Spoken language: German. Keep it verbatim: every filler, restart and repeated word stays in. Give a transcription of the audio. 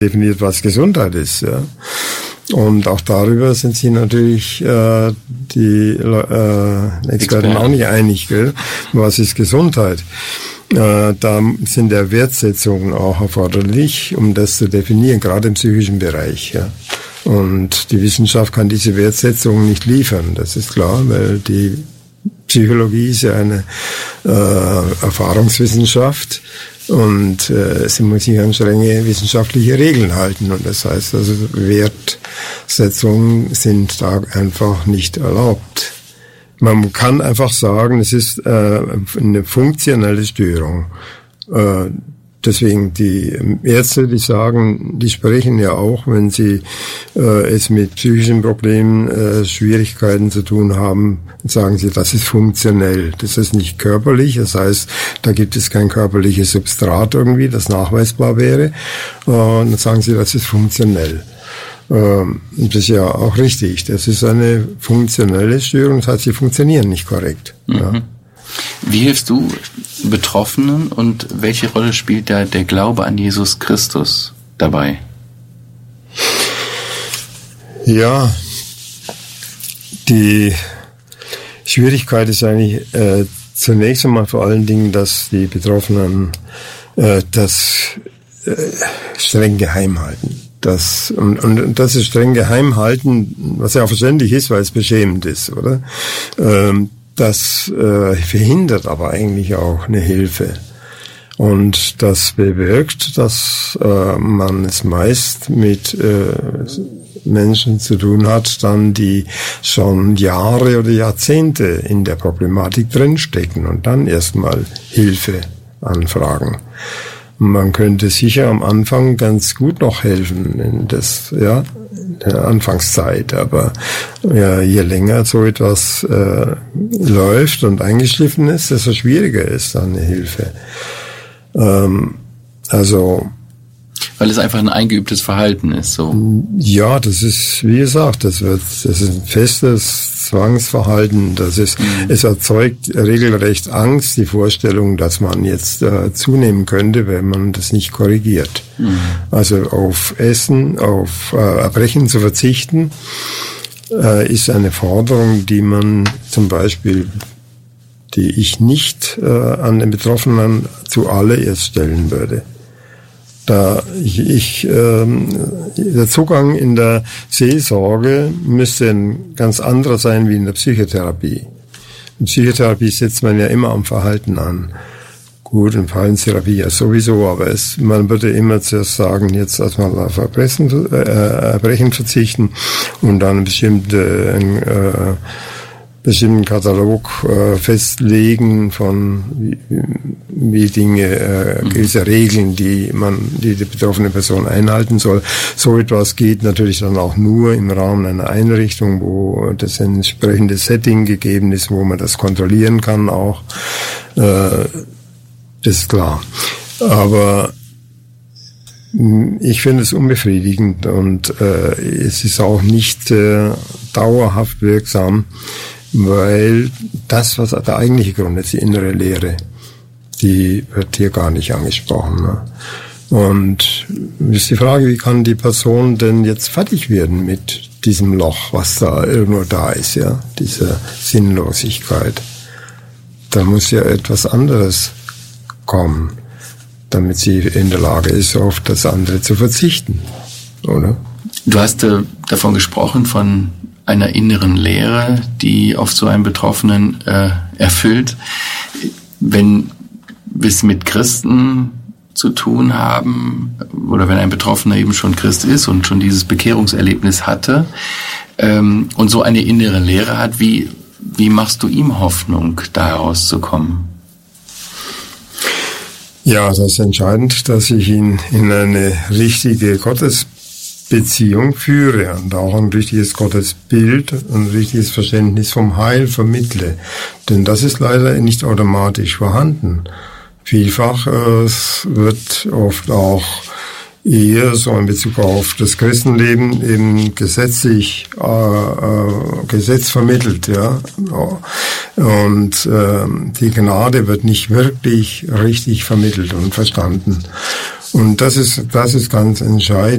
definiert, was Gesundheit ist. Ja. Und auch darüber sind sich natürlich äh, die äh, Experten auch nicht einig. Gell? Was ist Gesundheit? Äh, da sind ja Wertsetzungen auch erforderlich, um das zu definieren, gerade im psychischen Bereich. Ja. Und die Wissenschaft kann diese Wertsetzungen nicht liefern, das ist klar, weil die Psychologie ist ja eine äh, Erfahrungswissenschaft und äh, sie muss sich an strenge wissenschaftliche Regeln halten. Und das heißt also, Wertsetzungen sind da einfach nicht erlaubt. Man kann einfach sagen, es ist äh, eine funktionelle Störung. Äh, deswegen die Ärzte, die sagen, die sprechen ja auch, wenn sie äh, es mit psychischen Problemen, äh, Schwierigkeiten zu tun haben, sagen sie, das ist funktionell. Das ist nicht körperlich, das heißt, da gibt es kein körperliches Substrat irgendwie, das nachweisbar wäre. Äh, und dann sagen sie, das ist funktionell. Das ist ja auch richtig. Das ist eine funktionelle Störung, das heißt, sie funktionieren nicht korrekt. Mhm. Ja. Wie hilfst du Betroffenen und welche Rolle spielt da der Glaube an Jesus Christus dabei? Ja, die Schwierigkeit ist eigentlich äh, zunächst einmal vor allen Dingen, dass die Betroffenen äh, das äh, streng geheim halten. Das, und, und das ist streng geheim halten, was ja auch verständlich ist, weil es beschämend ist, oder? Ähm, das äh, verhindert aber eigentlich auch eine Hilfe. Und das bewirkt, dass äh, man es meist mit äh, Menschen zu tun hat, dann die schon Jahre oder Jahrzehnte in der Problematik drinstecken und dann erstmal Hilfe anfragen. Man könnte sicher am Anfang ganz gut noch helfen in das, ja, in der Anfangszeit, aber ja, je länger so etwas äh, läuft und eingeschliffen ist, desto schwieriger ist dann eine Hilfe. Ähm, also weil es einfach ein eingeübtes Verhalten ist, so. Ja, das ist, wie gesagt, das wird, das ist ein festes Zwangsverhalten, das ist, mhm. es erzeugt regelrecht Angst, die Vorstellung, dass man jetzt äh, zunehmen könnte, wenn man das nicht korrigiert. Mhm. Also auf Essen, auf äh, Erbrechen zu verzichten, äh, ist eine Forderung, die man zum Beispiel, die ich nicht äh, an den Betroffenen zuallererst stellen würde. Da ich, ich ähm, der Zugang in der Seelsorge müsste ein ganz anderer sein wie in der Psychotherapie. In Psychotherapie setzt man ja immer am Verhalten an. Gut, in Verhaltenstherapie ja sowieso, aber es, man würde immer zuerst sagen, jetzt erstmal auf Erbrechen, äh, Erbrechen verzichten und dann einen bestimmten, äh, bestimmten Katalog äh, festlegen von wie, wie Dinge, äh, gewisse Regeln, die man, die die betroffene Person einhalten soll. So etwas geht natürlich dann auch nur im Rahmen einer Einrichtung, wo das entsprechende Setting gegeben ist, wo man das kontrollieren kann auch. Äh, das ist klar. Aber ich finde es unbefriedigend und äh, es ist auch nicht äh, dauerhaft wirksam, weil das, was der eigentliche Grund ist, die innere Leere, die wird hier gar nicht angesprochen. Ne? Und ist die Frage, wie kann die Person denn jetzt fertig werden mit diesem Loch, was da irgendwo da ist, ja, diese Sinnlosigkeit. Da muss ja etwas anderes kommen, damit sie in der Lage ist, auf das andere zu verzichten, oder? Du hast äh, davon gesprochen, von einer inneren Leere, die oft so einen Betroffenen äh, erfüllt. Wenn wir es mit Christen zu tun haben, oder wenn ein Betroffener eben schon Christ ist und schon dieses Bekehrungserlebnis hatte ähm, und so eine innere Leere hat, wie, wie machst du ihm Hoffnung, da herauszukommen? Ja, das ist entscheidend, dass ich ihn in eine richtige Gottesbeziehung führe und auch ein richtiges Gottesbild und ein richtiges Verständnis vom Heil vermittle. Denn das ist leider nicht automatisch vorhanden. Vielfach äh, es wird oft auch eher so in Bezug auf das Christenleben eben gesetzlich äh, äh, Gesetz vermittelt, ja. Und äh, die Gnade wird nicht wirklich richtig vermittelt und verstanden. Und das ist, das ist ganz entscheidend.